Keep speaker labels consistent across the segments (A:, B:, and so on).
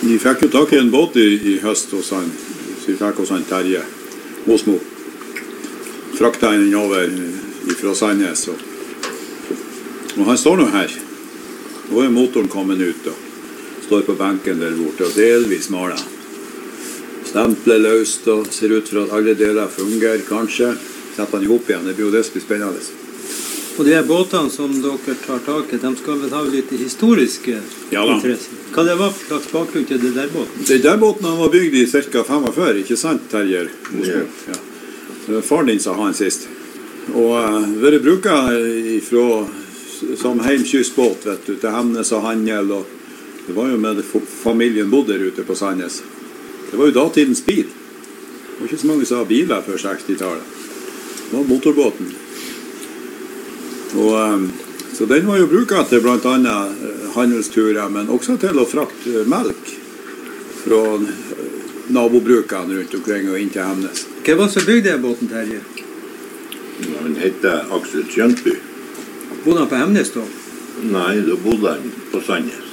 A: Vi fikk jo tak i en båt i høst hos han, så vi fikk hos han Terje Mosmo. Frakta den over fra Sandnes, og han står nå her. Nå er motoren kommet ut og står på benken der borte, og delvis maler. Stempler løst og ser ut for at alle deler fungerer, kanskje. Setter han ihop igjen, det blir jo det som blir spennende.
B: Og de her båtene som dere tar tak i, de skal vel ha litt historiske interesser. Hva det var for slags bakgrunn til det der båten?
A: Det der båten var bygd i ca. 45, ikke sant, Terje? Ja. Far din sa han sist. Og vært bruket som heimkystbåt, vet du, til Hemnes og handel, og det var jo med familien bodde der ute på Sandnes. Det var jo datidens bil. Det var ikke så mange som hadde biler før 60-tallet. Det var motorbåten. Så den var jo bruket til blant annet handelsturer, men også til å frakte melk fra nabobrukene rundt omkring og inn til Hemnes.
B: Hva var så bygde båten, Terje?
C: Han heter Aksel Kjøntby.
B: Bodde han på Hemnes da?
C: Nei, da bodde han på Sandnes.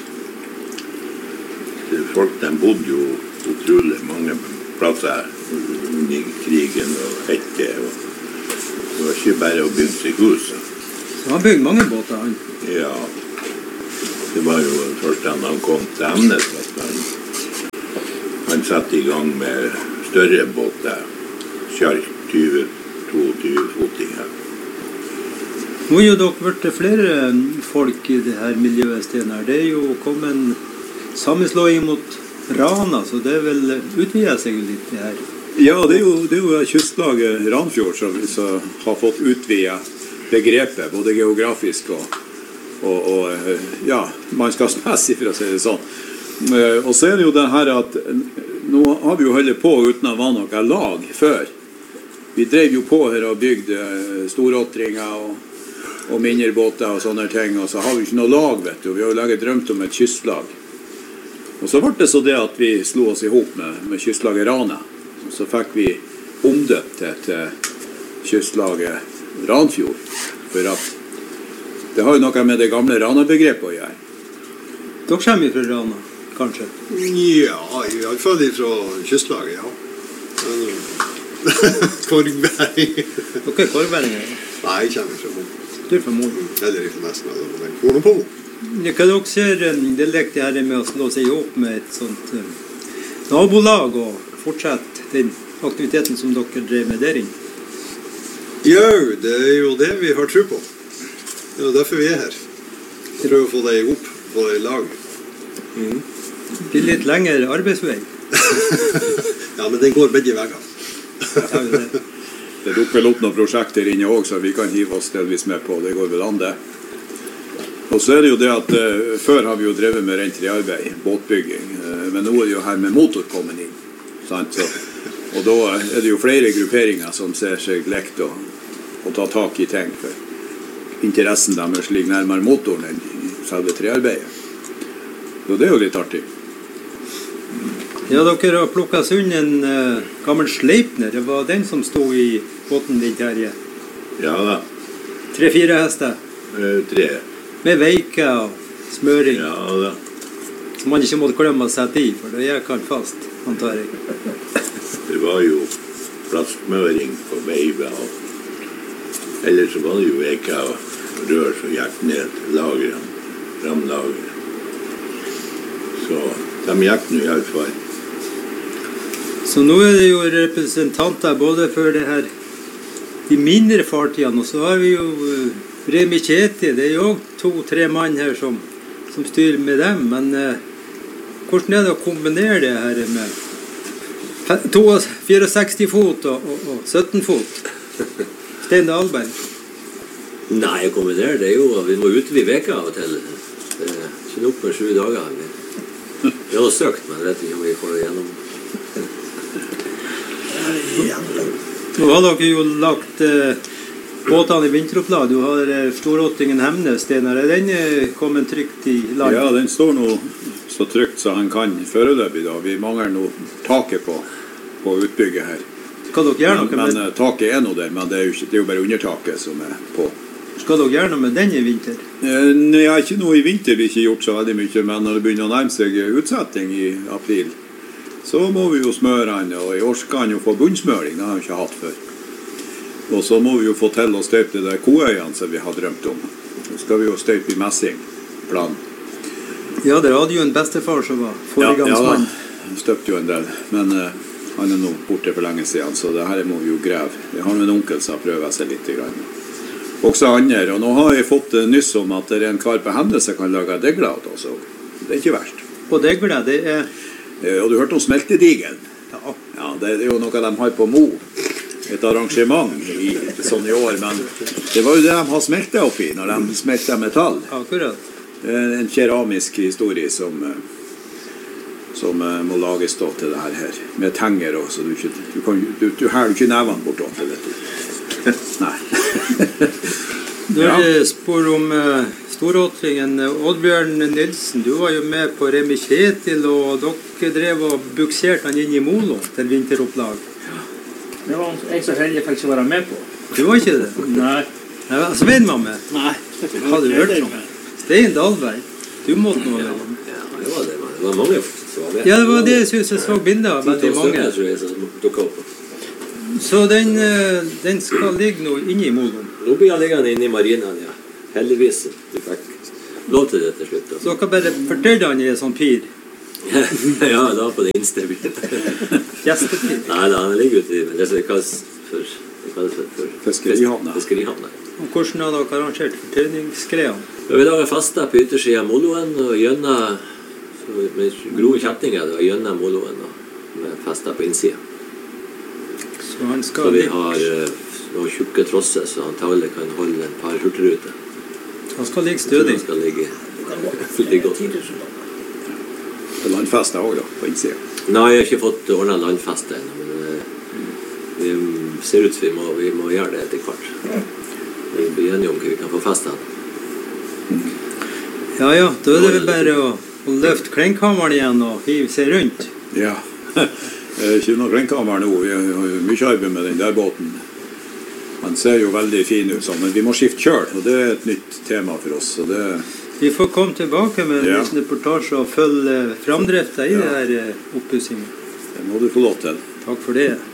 C: Folk de bodde jo utrolig mange plasser under krigen og etter. Det var ikke bare å bygge seg hus.
B: Så han bygde mange båter, han?
C: Ja. Det var jo først da han kom til Hemnes at han satte i gang med større båter. Sjark 20-22 fotinger.
B: Nå er jo dere vært flere folk i det her miljøet, Stenar. Det er jo kommet en sammenslåing mot Rana, så det vil utvide seg litt det her.
A: Ja, det er jo kystlaget Ranfjord som har fått utvidet begrepet, både geografisk og ja, mannskapsmessig, for å si det sånn. Og så er det jo det her at nå har vi jo holdt på uten å være noe lag før. Vi drev jo på her og bygde storåtringer og mindre båter og sånne ting, og så har vi ikke noe lag, vet du. Vi har jo laget drømt om et kystlag. Og så ble det så det at vi slo oss ihop med kystlaget Rana. Og så fikk vi omdøpt til kystlaget Ranfjord, for at det har jo noe med det gamle Rana-begrepet å gjøre.
B: Dere kommer fra Rana, kanskje?
D: Ja, i hvert fall fra kystlaget, ja. Korgberg.
B: Dere er korgberger?
D: Nei, jeg kommer fra Mo.
B: Du er fra Mo?
D: Eller fra nesten, men Korn på Mo.
B: Hva dere ser, det lekte her med å slå seg ihop med et sånt nabolag og fortsette den aktiviteten som dere drev med der inne?
D: Ja, det er jo det vi har tro på. Det er jo derfor vi er her. Prøve å få det ihop, få det i lag.
B: Det blir litt lengre arbeidsvei.
D: Ja, men den går begge veggene.
A: Det dukker vel opp noen prosjekter inne også, så vi kan hive oss delvis med på. Det går vel an det. Og så er det jo det at før har vi jo drevet med rent trearbeid, båtbygging, men nå er det jo her med motor kommet inn, sant? Og da er det jo flere grupperinger som ser seg lekt å ta tak i ting, for interessen deres ligger nærmere motoren enn selve trearbeidet. Så det er jo litt artig.
B: Ja, dere har plukket seg unna en gammel Sleipner. Det var den som stod i båten din, Terje.
C: Ja da.
B: 3-4 hester?
C: 3.
B: Med veike og smøring.
C: Ja da.
B: Som man ikke måtte glemme å sette i, for det gikk han fast, antar jeg.
C: Det var jo plastsmøring på veive, og ellers så var det jo veike og rør som gikk ned lageren, ramlageren. Så de gikk nå i alle fall.
B: Så nå er det jo representanter både for det her, de mindre fartidene, og så har vi jo Remi Kjeti, det er jo 2-3 mann her som styrer med dem, men hvordan er det å kombinere det her med 64 fot og 17 fot? Stein Dahlberg?
E: Nei, å kombinere det er jo at vi må utvide veka av og til. Det er ikke nok med 7 dager. Vi har søkt, men vet ikke om vi får det gjennom.
B: Nå har dere jo lagt båtene i vinteropplag. Du har Storåtringen Hemnes, Stenar. Er den kommet trygt i land?
A: Ja, den står nå så trygt så han kan foreløpig da. Vi mangler nå taket på utbygget her.
B: Kan dere gjøre noe med?
A: Men taket er nå der, men det er jo bare undertaket som er på.
B: Skal dere gjøre noe med den i vinter?
A: Nei, ikke noe i vinter vi ikke gjort så veldig mye, men når det begynner å nærme seg utsetting i april, så må vi jo smøre den, og i år skal han jo få bunnsmøring, det har han ikke hatt før. Og så må vi jo få til å støype de der koøyene som vi har drømt om. Så skal vi jo støype i messing, planen.
B: Ja, dere hadde jo en bestefar som var foregangsmann.
A: Ja, han støpte jo en del, men han er nå borte for lenge siden, så det her må vi jo greve. Vi har en onkel som prøver seg litt grann. Også andre, og nå har jeg fått nyss om at det er en kar på henne som kan lage degler til oss også. Det er ikke verst.
B: Og degler, det er...
A: Og du hørte om smeltedigelen?
B: Ja.
A: Ja, det er jo noe de har på Mo. Et arrangement sånn i år, men det var jo det de har smeltet oppi når de smeltet metall.
B: Akkurat.
A: Det er en keramisk historie som må lages da til det her, med tenger også. Du hæler ikke nevene bortåt, det vet du. Nei.
B: Når du spør om storåtringen, Oddbjørn Nilsen, du var jo med på Remi Kjetil, og dere drev og bukserte han inn i Molo til vinteropplag.
F: Det var jeg så heldig jeg fikk ikke være med på.
B: Du var ikke det?
F: Nei.
B: Svein var med?
F: Nei.
B: Hadde du hørt om? Stein Dahlberg, du måtte noe med.
E: Ja, det var det. Det var mange som var med.
B: Ja, det var det jeg synes jeg så bilder av, veldig mange.
E: Som dukket opp.
B: Så den skal ligge nå inne i Molo?
E: Nå blir han liggende inne i marinen, ja. Heldigvis. Du fikk lov til det til slutt.
B: Så dere bare fortøyde han i en sånn pir?
E: Ja, da på det innste byen.
B: Gjestepir?
E: Nei, han ligger ute i, men det kalles for
A: Fiskerihavna.
E: Fiskerihavna.
B: Og hvordan har dere arrangert fortøyningsgreiene?
E: Vi lager fasta på yttersiden av Moloen, og gjennom med grove kjettinger, og gjennom Moloen, og med festa på innsiden. Så vi har noen tjukke trosser, så antagelig kan holde en par hurtigruter.
B: Han skal ligge stødig.
E: Han skal ligge godt.
A: Landfeste også da, på innsiden.
E: Nei, jeg har ikke fått ordnet landfeste ennå, men vi ser ut som vi må gjøre det etter hvert. Vi blir enige om hva vi kan få festet.
B: Ja, da er det vel bare å løfte kleinkammeren igjen og hive seg rundt.
A: Ja, det er ikke noe kleinkammer nå. Vi har jo mye arbeid med den der båten. Han ser jo veldig fin ut, men vi må skifte kjøl, og det er et nytt tema for oss. Så det...
B: Vi får komme tilbake med en liten reportasje og følge framdriften i det her oppussingen.
A: Det må du få lov til.
B: Takk for det.